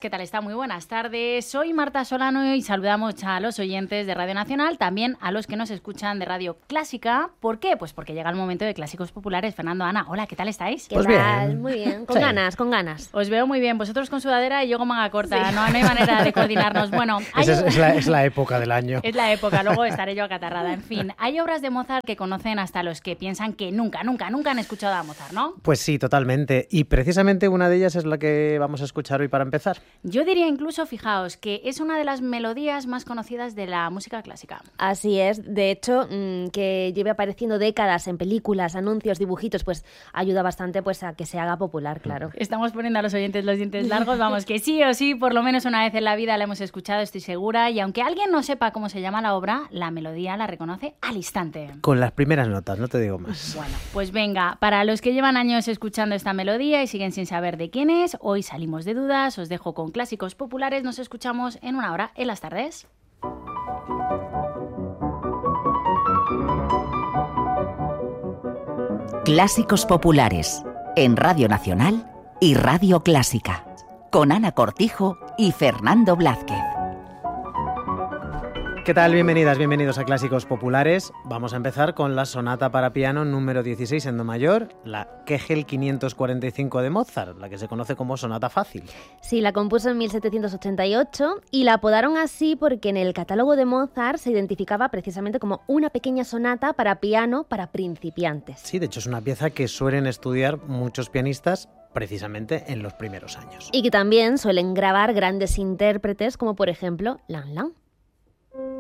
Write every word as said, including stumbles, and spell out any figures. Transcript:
¿qué tal está? Muy buenas tardes. Soy Marta Solano y saludamos a los oyentes de Radio Nacional, también a los que nos escuchan de Radio Clásica. ¿Por qué? Pues porque llega el momento de Clásicos Populares. Fernando, Ana, hola, ¿qué tal estáis? ¿Qué Pues tal? bien. Muy bien, con Sí. ganas, con ganas. Os veo muy bien. Vosotros con sudadera y yo con manga corta. No, no hay manera de coordinarnos. Bueno, hay... Esa es, es, la, es la época del año. Es la época, luego estaré yo acatarrada. En fin, hay obras de Mozart que conocen hasta los que piensan que nunca, nunca, nunca han escuchado a Mozart, ¿no? Pues sí, totalmente. Y precisamente una de ellas es la que vamos a escuchar hoy para empezar. Yo diría incluso, fijaos, que es una de las melodías más conocidas de la música clásica. Así es, de hecho, mmm, que lleve apareciendo décadas en películas, anuncios, dibujitos, pues ayuda bastante pues a que se haga popular, claro. Estamos poniendo a los oyentes los dientes largos, vamos, que sí o sí, por lo menos una vez en la vida la hemos escuchado, estoy segura, y aunque alguien no sepa cómo se llama la obra, la melodía la reconoce al instante. Con las primeras notas, no te digo más. Bueno, pues venga, para los que llevan años escuchando esta melodía y siguen sin saber de quién es, hoy salimos de dudas, os dejo con Clásicos Populares, nos escuchamos en una hora en las tardes. Clásicos Populares, en Radio Nacional y Radio Clásica, con Ana Cortijo y Fernando Blázquez. ¿Qué tal? Bienvenidas, bienvenidos a Clásicos Populares. Vamos a empezar con la sonata para piano número dieciséis en do mayor, la Kegel quinientos cuarenta y cinco de Mozart, la que se conoce como sonata fácil. Sí, la compuso en mil setecientos ochenta y ocho y la apodaron así porque en el catálogo de Mozart se identificaba precisamente como una pequeña sonata para piano para principiantes. Sí, de hecho es una pieza que suelen estudiar muchos pianistas precisamente en los primeros años. Y que también suelen grabar grandes intérpretes como por ejemplo Lan Lan.